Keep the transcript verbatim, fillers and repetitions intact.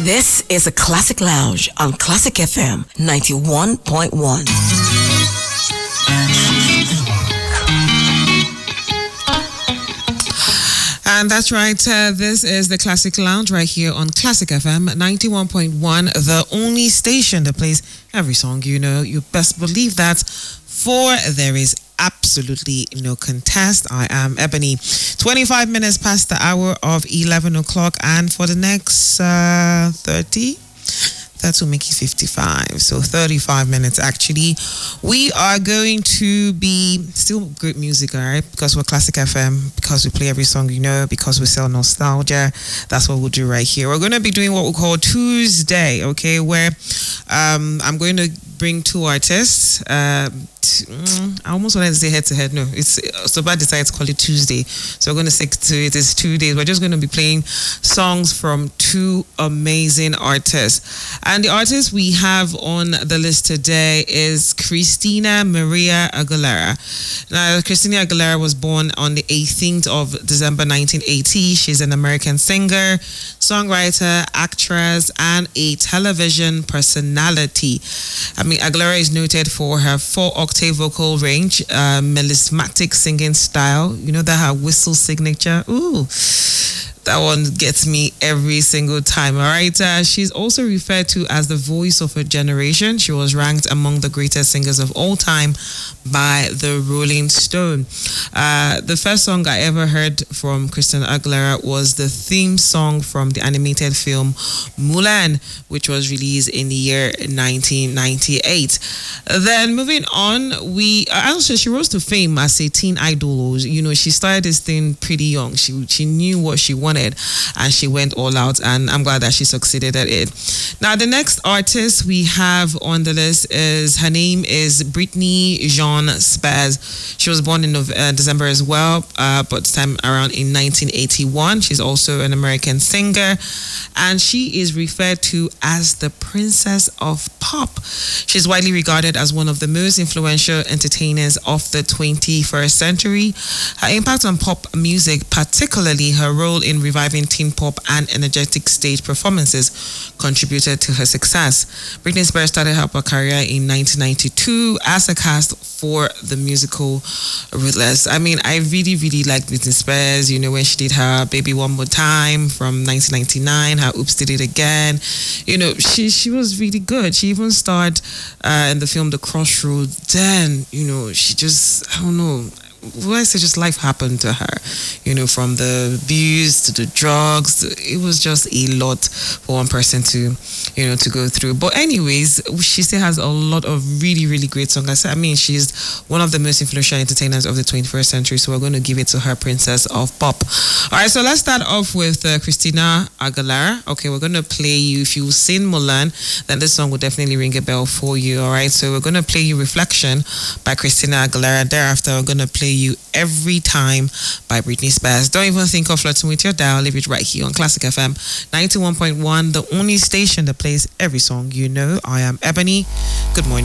This is a Classic Lounge on Classic F M ninety-one point one. And that's right, uh, this is the Classic Lounge right here on Classic F M ninety-one point one, the only station that plays every song you know. You best believe that, for there is absolutely no contest. I am Ebony. twenty-five minutes past the hour of eleven o'clock, and for the next uh, thirty, that will make it fifty-five. So thirty-five minutes actually. We are going to be still great music, all right? Because we're Classic F M, because we play every song you know, because we sell nostalgia. That's what we'll do right here. We're going to be doing what we call Tuesday, okay? Where um, I'm going to bring two artists. Uh, t- I almost wanted to say head to head. No, it's so bad. Decided to call it Tuesday, so we're going to stick to it. It's two days. We're just going to be playing songs from two amazing artists, and the artist we have on the list today is Christina Maria Aguilera. Now, Christina Aguilera was born on the eighteenth of December nineteen eighty. She's an American singer, songwriter, actress, and a television personality. I mean, Aguilera is noted for her four-octave vocal range, uh, melismatic singing style. You know that her whistle signature? Ooh, that one gets me every single time, all right? Uh, she's also referred to as the voice of her generation. She was ranked among the greatest singers of all time by the Rolling Stone. Uh, the first song I ever heard from Christina Aguilera was the theme song from the animated film Mulan, which was released in the year nineteen ninety-eight. Then moving on, we uh, also she rose to fame as a teen idol. You know, she started this thing pretty young. She she knew what she wanted, and she went all out, and I'm glad that she succeeded at it. Now, the next artist we have on the list is, her name is Britney Jean Spears. She was born in uh, December as well, uh, but this time around in nineteen eighty-one. She's also an American singer, and she is referred to as the Princess of Pop. She's widely regarded as one of the most influential entertainers of the twenty-first century. Her impact on pop music, particularly her role in reviving teen pop and energetic stage performances, contributed to her success. Britney Spears started her pop career in nineteen ninety-two as a cast for the musical Ruthless. I mean, I really, really like Britney Spears. You know, when she did her Baby One More Time from nineteen ninety-nine, her Oops Did It Again. You know, she she was really good. She even starred uh, in the film The Crossroads. Then, you know, she just, I don't know, well, I say just life happened to her, you know, from the abuse to the drugs. It was just a lot for one person to, you know, to go through. But anyways, she still has a lot of really, really great songs. I mean, she's one of the most influential entertainers of the twenty-first century. So we're going to give it to her, Princess of Pop. All right, so let's start off with uh, Christina Aguilera. Okay, we're going to play you, if you've seen Mulan, then this song will definitely ring a bell for you. All right, so we're going to play you Reflection by Christina Aguilera. Thereafter, we're going to play you Every Time by Britney Spears. Don't even think of flirting with your dial. Leave it right here on Classic F M ninety-one point one, the only station that plays every song you know. I am Ebony. Good morning.